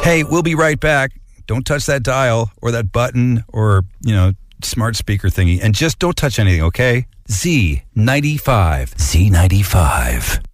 Hey, we'll be right back. Don't touch that dial or that button or, smart speaker thingy. And just don't touch anything, okay? Z95. Z95.